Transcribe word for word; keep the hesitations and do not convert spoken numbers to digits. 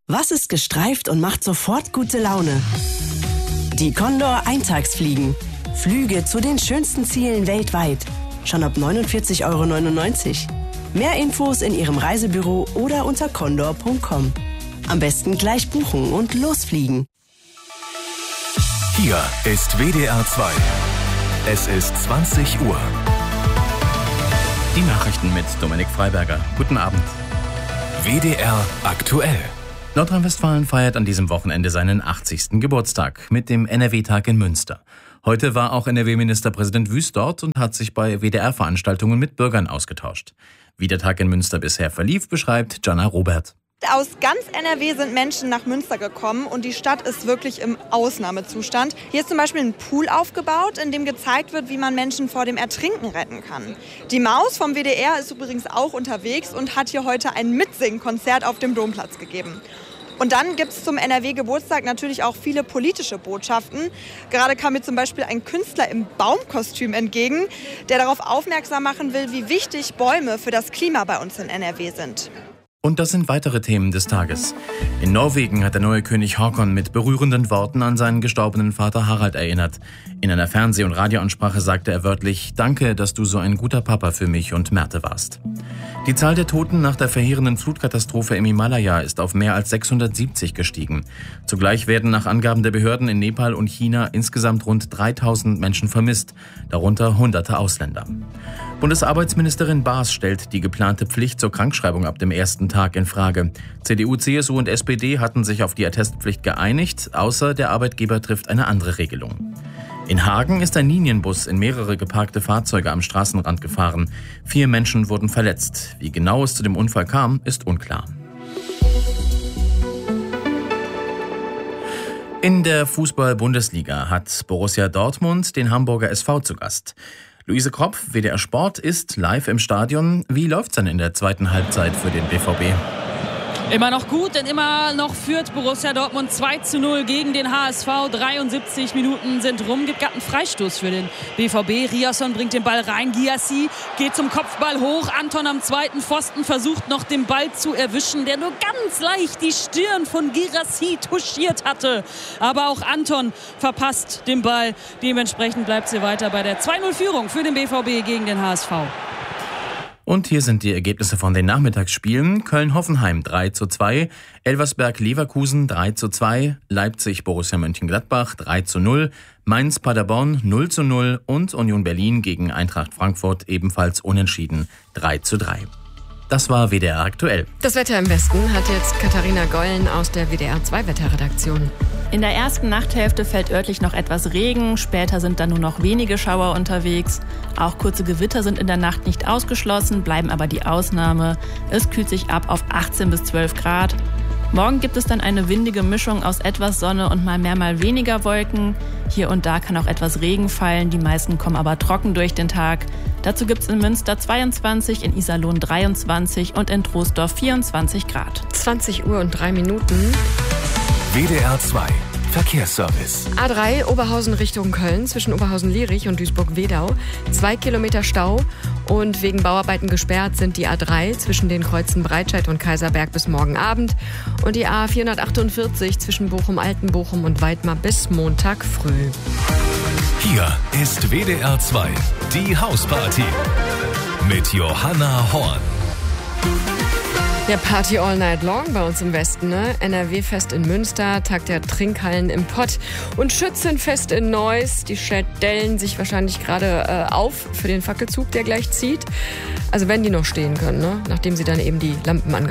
Was ist gestreift und macht sofort gute Laune? Die Condor Eintagsfliegen. Flüge zu den schönsten Zielen weltweit. Schon ab neunundvierzig Euro neunundneunzig. Mehr Infos in Ihrem Reisebüro oder unter condor punkt com. Am besten gleich buchen und losfliegen. Hier ist W D R zwei. Es ist zwanzig Uhr. Die Nachrichten mit Dominik Freiberger. Guten Abend. W D R aktuell. Nordrhein-Westfalen feiert an diesem Wochenende seinen achtzigsten Geburtstag mit dem N R W-Tag in Münster. Heute war auch N R W-Ministerpräsident Wüst dort und hat sich bei W D R-Veranstaltungen mit Bürgern ausgetauscht. Wie der Tag in Münster bisher verlief, beschreibt Jana Robert. Aus ganz N R W sind Menschen nach Münster gekommen und die Stadt ist wirklich im Ausnahmezustand. Hier ist zum Beispiel ein Pool aufgebaut, in dem gezeigt wird, wie man Menschen vor dem Ertrinken retten kann. Die Maus vom W D R ist übrigens auch unterwegs und hat hier heute ein Mitsingkonzert auf dem Domplatz gegeben. Und dann gibt es zum N R W-Geburtstag natürlich auch viele politische Botschaften. Gerade kam mir zum Beispiel ein Künstler im Baumkostüm entgegen, der darauf aufmerksam machen will, wie wichtig Bäume für das Klima bei uns in N R W sind. Und das sind weitere Themen des Tages. In Norwegen hat der neue König Håkon mit berührenden Worten an seinen gestorbenen Vater Harald erinnert. In einer Fernseh- und Radioansprache sagte er wörtlich: Danke, dass du so ein guter Papa für mich und Märte warst. Die Zahl der Toten nach der verheerenden Flutkatastrophe im Himalaya ist auf mehr als sechshundertsiebzig gestiegen. Zugleich werden nach Angaben der Behörden in Nepal und China insgesamt rund dreitausend Menschen vermisst, darunter hunderte Ausländer. Bundesarbeitsministerin Baas stellt die geplante Pflicht zur Krankschreibung ab dem ersten Tag in Frage. C D U, C S U und S P D hatten sich auf die Attestpflicht geeinigt, außer der Arbeitgeber trifft eine andere Regelung. In Hagen ist ein Linienbus in mehrere geparkte Fahrzeuge am Straßenrand gefahren. Vier Menschen wurden verletzt. Wie genau es zu dem Unfall kam, ist unklar. In der Fußball-Bundesliga hat Borussia Dortmund den Hamburger S V zu Gast. Luise Kropf, W D R Sport, ist live im Stadion. Wie läuft's denn in der zweiten Halbzeit für den B V B? Immer noch gut, denn immer noch führt Borussia Dortmund zwei zu null gegen den H S V. dreiundsiebzig Minuten sind rum. Gibt gerade einen Freistoß für den B V B. Riasson bringt den Ball rein. Gyasi geht zum Kopfball hoch. Anton am zweiten Pfosten versucht noch den Ball zu erwischen, der nur ganz leicht die Stirn von Gyasi touchiert hatte. Aber auch Anton verpasst den Ball. Dementsprechend bleibt sie weiter bei der zwei null Führung für den B V B gegen den H S V. Und hier sind die Ergebnisse von den Nachmittagsspielen. Köln-Hoffenheim drei zu zwei, Elversberg-Leverkusen drei zu zwei, Leipzig-Borussia Mönchengladbach drei zu null, Mainz-Paderborn null zu null und Union Berlin gegen Eintracht Frankfurt ebenfalls unentschieden drei zu drei. Das war W D R aktuell. Das Wetter im Westen hat jetzt Katharina Gollen aus der W D R zwei Wetterredaktion. In der ersten Nachthälfte fällt örtlich noch etwas Regen, später sind dann nur noch wenige Schauer unterwegs. Auch kurze Gewitter sind in der Nacht nicht ausgeschlossen, bleiben aber die Ausnahme. Es kühlt sich ab auf achtzehn bis zwölf Grad. Morgen gibt es dann eine windige Mischung aus etwas Sonne und mal mehr, mal weniger Wolken. Hier und da kann auch etwas Regen fallen, die meisten kommen aber trocken durch den Tag. Dazu gibt es in Münster zweiundzwanzig, in Iserlohn dreiundzwanzig und in Troisdorf vierundzwanzig Grad. zwanzig Uhr und drei Minuten. W D R zwei Verkehrsservice. A drei Oberhausen Richtung Köln zwischen Oberhausen-Lierich und Duisburg-Wedau. Zwei Kilometer Stau und wegen Bauarbeiten gesperrt sind die A drei zwischen den Kreuzen Breitscheid und Kaiserberg bis morgen Abend und die A vierhundertachtundvierzig zwischen Bochum-Altenbochum und Weidmar bis Montag früh. Hier ist W D R zwei, die Hausparty mit Johanna Horn. Ja, Party all night long bei uns im Westen, ne? N R W-Fest in Münster, Tag der Trinkhallen im Pott und Schützenfest in Neuss. Die stellen sich wahrscheinlich gerade äh, auf für den Fackelzug, der gleich zieht. Also wenn die noch stehen können, ne? Nachdem sie dann eben die Lampen angemacht haben.